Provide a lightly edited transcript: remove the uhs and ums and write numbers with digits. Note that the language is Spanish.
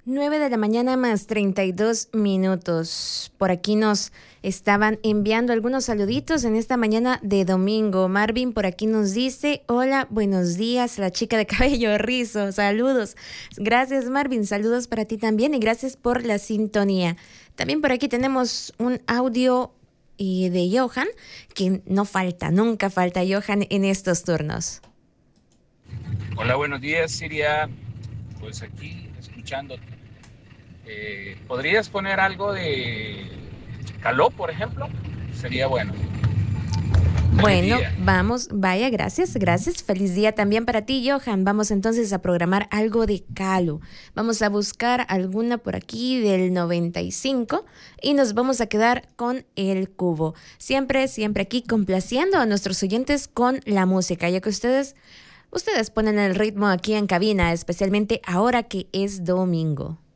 9 de la mañana más 32 minutos. Por aquí nos estaban enviando algunos saluditos en esta mañana de domingo. Marvin por aquí nos dice, hola, buenos días, la chica de cabello rizo, saludos. Gracias Marvin, saludos para ti también y gracias por la sintonía. También por aquí tenemos un audio de Johan, que no falta, nunca falta Johan en estos turnos. Hola, buenos días, Siria. Pues aquí escuchándote. ¿Podrías poner algo de Caló, por ejemplo? Sería bueno. Feliz Bueno, día. vamos, vaya, gracias, gracias. Feliz día también para ti, Johan. Vamos entonces a programar algo de Calo. Vamos a buscar alguna por aquí del 95 y nos vamos a quedar con El Cubo. Siempre, siempre aquí complaciendo a nuestros oyentes con la música, ya que ustedes ponen el ritmo aquí en cabina, especialmente ahora que es domingo.